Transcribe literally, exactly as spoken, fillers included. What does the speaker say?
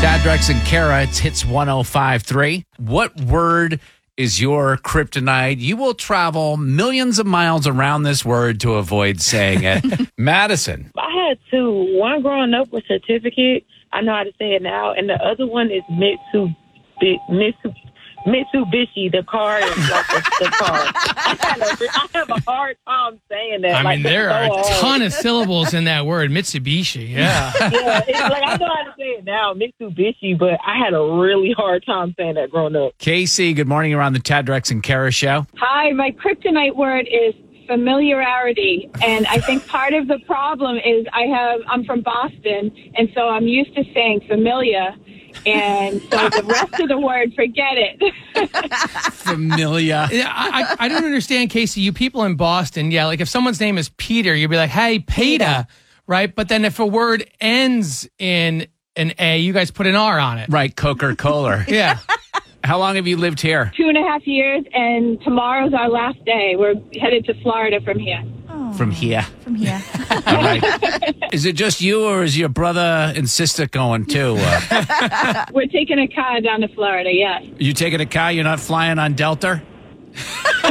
Dad, Drex, and Kara, it's Hits one oh five point three. What word is your kryptonite? You will travel millions of miles around this word to avoid saying it. Madison. I had two. One growing up was certificate. I know how to say it now. And the other one is Mitsu, Mitsu, Mitsubishi, the car is like the, the car. I have, a, I have a hard time saying that. I like, mean, there so are a hard. ton of syllables in that word, Mitsubishi. Yeah. Yeah, it's like I know how to say it now, Mitsubishi, but I had a really hard time saying that growing up. Casey, good morning. You're on the Tad, Drex, and Kara show. Hi, my kryptonite word is familiarity, and I think part of the problem is I have I'm from Boston, and so I'm used to saying familiar, and so the rest of the word, forget it. Familiar. Yeah, I, I I don't understand, Casey. You people in Boston, yeah, like if someone's name is Peter, you'd be like, hey, Peter, right? But then if a word ends in an A, you guys put an R on it. Right, Coca-Cola. Yeah. How long have you lived here? Two and a half years, and tomorrow's our last day. We're headed to Florida from here. From here. From here. All right. Is it just you, or is your brother and sister going too? Uh, We're taking a car down to Florida, yes. you taking a car? You're not flying on Delta?